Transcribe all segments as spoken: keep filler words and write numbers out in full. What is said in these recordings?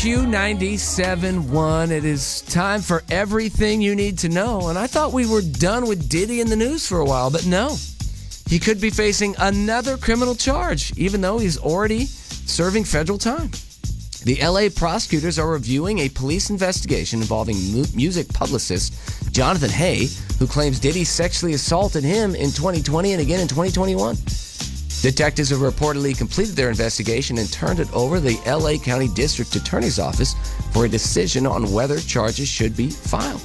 Q ninety-seven point one. It is time for everything you need to know. And I thought we were done with Diddy in the news for a while, but no. He could be facing another criminal charge, even though he's already serving federal time. The L A prosecutors are reviewing a police investigation involving mu- music publicist Jonathan Hay, who claims Diddy sexually assaulted him in twenty twenty and again in twenty twenty-one. Detectives have reportedly completed their investigation and turned it over to the L A County District Attorney's Office for a decision on whether charges should be filed.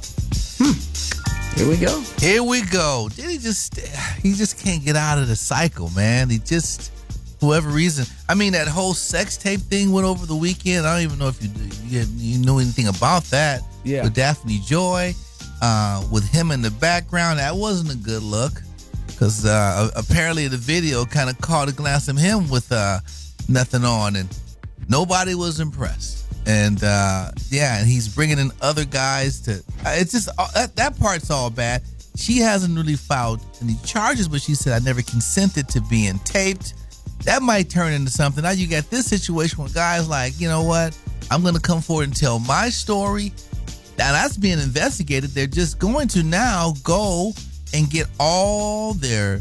Hmm. Here we go. Here we go. Diddy just, he just can't get out of the cycle, man. He just, for whatever reason. I mean, that whole sex tape thing went over the weekend. I don't even know if you you, you know anything about that. Yeah. With Daphne Joy, uh, with him in the background. That wasn't a good look. Because uh, apparently the video kind of caught a glance of him with uh, nothing on, and nobody was impressed. And uh, yeah, and he's bringing in other guys to. Uh, it's just uh, that, that part's all bad. She hasn't really filed any charges, but she said, "I never consented to being taped." That might turn into something. Now you got this situation where guys like, you know what? I'm going to come forward and tell my story. Now that's being investigated. They're just going to now go and get all their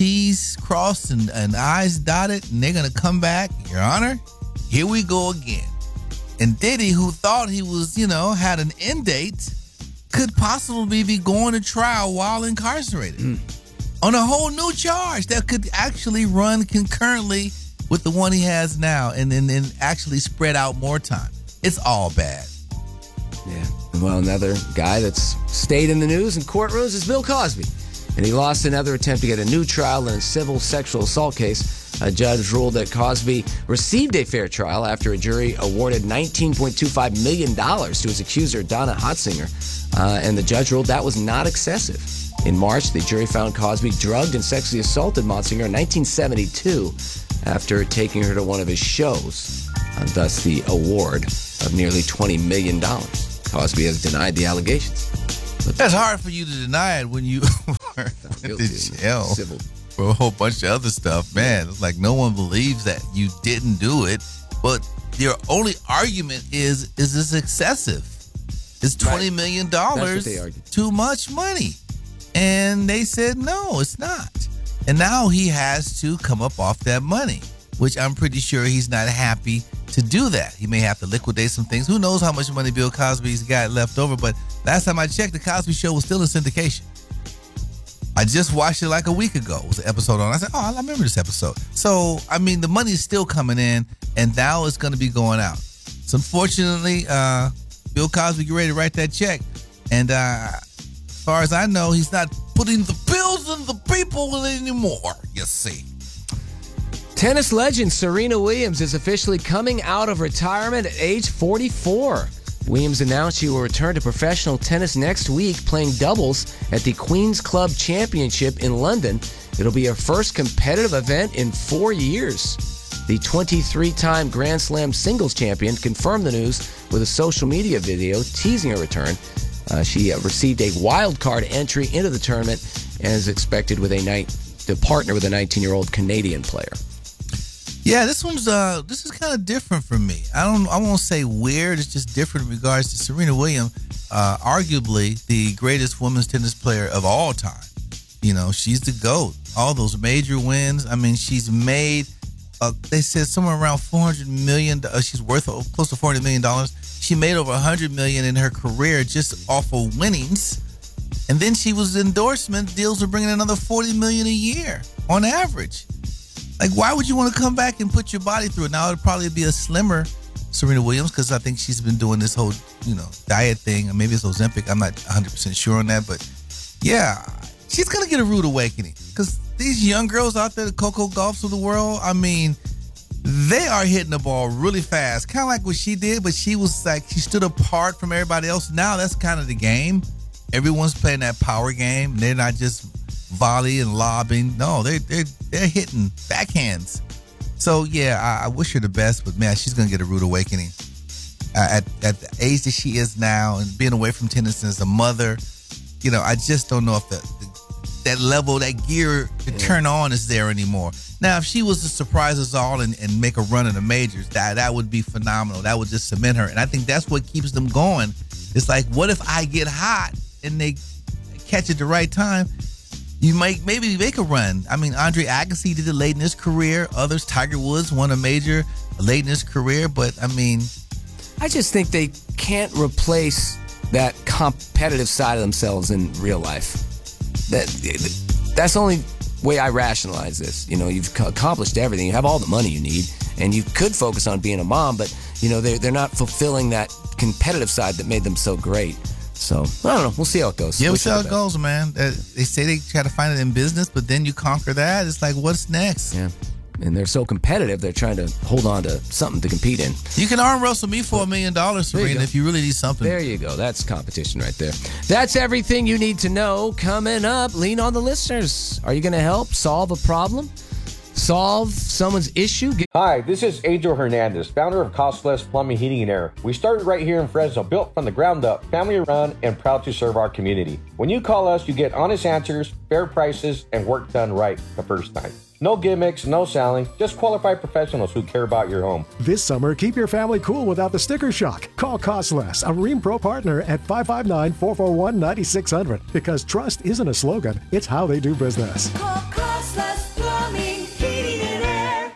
T's crossed and, and I's dotted, and they're going to come back, Your Honor, here we go again. And Diddy, who thought he was, you know, had an end date, could possibly be going to trial while incarcerated mm. on a whole new charge that could actually run concurrently with the one he has now and then and, and actually spread out more time. It's all bad. Yeah. Well, another guy that's stayed in the news and courtrooms is Bill Cosby. And he lost another attempt to get a new trial in a civil sexual assault case. A judge ruled that Cosby received a fair trial after a jury awarded nineteen point two five million dollars to his accuser, Donna Hotzinger. Uh, and the judge ruled that was not excessive. In March, the jury found Cosby drugged and sexually assaulted Hotzinger in nineteen seventy-two after taking her to one of his shows. And thus the award of nearly twenty million dollars. Cosby has denied the allegations. But that's hard for you to deny it when you were in jail civil. for a whole bunch of other stuff. Man, it's like no one believes that you didn't do it. But your only argument is, is this excessive? Is twenty million dollars too much money? And they said, no, it's not. And now he has to come up off that money, which I'm pretty sure he's not happy to do that. He may have to liquidate some things. Who knows how much money Bill Cosby's got left over, but last time I checked, the Cosby Show was still in syndication. I just watched it like a week ago. It was an episode on. I said, oh, I remember this episode. So, I mean, the money is still coming in, and now it's going to be going out. So, unfortunately, uh, Bill Cosby get ready to write that check. And uh, as far as I know, he's not putting the bills in the people anymore, you see. Tennis legend Serena Williams is officially coming out of retirement at age forty-four. Williams announced she will return to professional tennis next week, playing doubles at the Queen's Club Championship in London. It'll be her first competitive event in four years. The twenty-three-time Grand Slam singles champion confirmed the news with a social media video teasing her return. Uh, she uh, received a wild card entry into the tournament and is expected with a night to partner with a nineteen-year-old Canadian player. Yeah, this one's uh, this is kind of different for me. I don't, I won't say weird. It's just different in regards to Serena Williams, uh, arguably the greatest women's tennis player of all time. You know, she's the GOAT. All those major wins. I mean, she's made. Uh, they said somewhere around four hundred million dollars. She's worth close to four hundred million dollars. She made over one hundred million dollars in her career just off of winnings. And then she was endorsement deals were bringing another forty million dollars a year on average. Like, why would you want to come back and put your body through it? Now, it'll probably be a slimmer Serena Williams because I think she's been doing this whole, you know, diet thing. Or maybe it's Ozempic. I'm not one hundred percent sure on that. But, yeah, she's going to get a rude awakening because these young girls out there, the Coco Gauffs of the world, I mean, they are hitting the ball really fast. Kind of like what she did, but she was like, she stood apart from everybody else. Now that's kind of the game. Everyone's playing that power game. They're not just volley and lobbing. No, they're they're they're hitting backhands. So yeah, I, I wish her the best, but man, she's gonna get a rude awakening uh, at at the age that she is now, and being away from tennis as a mother. You know, I just don't know if the, the that level, that gear to Yeah. turn on is there anymore. Now, if she was to surprise us all and, and make a run in the majors, that that would be phenomenal. That would just cement her. And I think that's what keeps them going. It's like, what if I get hot and they catch it the right time? You might maybe make a run. I mean, Andre Agassi did it late in his career. Others, Tiger Woods won a major late in his career. But, I mean... I just think they can't replace that competitive side of themselves in real life. That That's the only way I rationalize this. You know, you've accomplished everything. You have all the money you need, and you could focus on being a mom, but, you know, they're, they're not fulfilling that competitive side that made them so great. So, I don't know. We'll see how it goes. Yeah, we'll Wish see her how the it best. goes, man. Uh, they say they try to find it in business, but then you conquer that. It's like, what's next? Yeah. And they're so competitive, they're trying to hold on to something to compete in. You can arm wrestle me for a million dollars, There you Serena, go. if you really need something. There you go. That's competition right there. That's everything you need to know. Coming up, lean on the listeners. Are you going to help solve a problem? Solve someone's issue? Get- Hi, this is Angel Hernandez, founder of Costless Plumbing, Heating, and Air. We started right here in Fresno, built from the ground up, family run, and proud to serve our community. When you call us, you get honest answers, fair prices, and work done right the first time. No gimmicks, no selling, just qualified professionals who care about your home. This summer, keep your family cool without the sticker shock. Call Costless, a Rheem Pro partner at five five nine, four four one, nine six zero zero because trust isn't a slogan, it's how they do business. Call Costless Plumbing, Heating, and Air.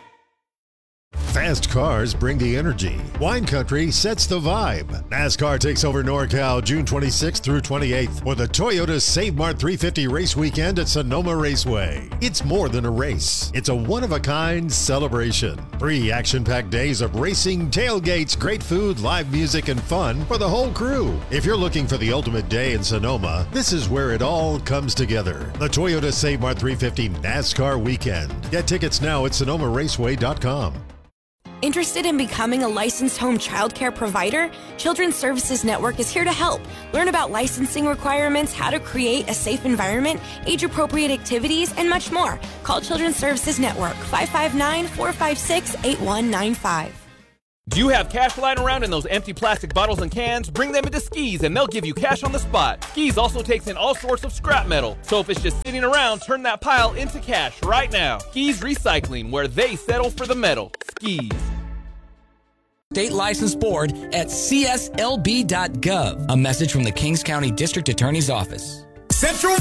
Fast cars bring the energy. Wine Country sets the vibe. NASCAR takes over NorCal June twenty-sixth through twenty-eighth for the Toyota Save Mart three fifty race weekend at Sonoma Raceway. It's more than a race. It's a one-of-a-kind celebration. Three action-packed days of racing, tailgates, great food, live music, and fun for the whole crew. If you're looking for the ultimate day in Sonoma, this is where it all comes together. The Toyota Save Mart three fifty NASCAR weekend. Get tickets now at sonoma raceway dot com. Interested in becoming a licensed home childcare provider? Children's Services Network is here to help. Learn about licensing requirements, how to create a safe environment, age-appropriate activities, and much more. Call Children's Services Network, five five nine, four five six, eight one nine five. Do you have cash lying around in those empty plastic bottles and cans? Bring them into Skis and they'll give you cash on the spot. Skis also takes in all sorts of scrap metal. So if it's just sitting around, turn that pile into cash right now. Skis Recycling, where they settle for the metal. Skis. State License Board at C S L B dot gov. A message from the Kings County District Attorney's Office. Central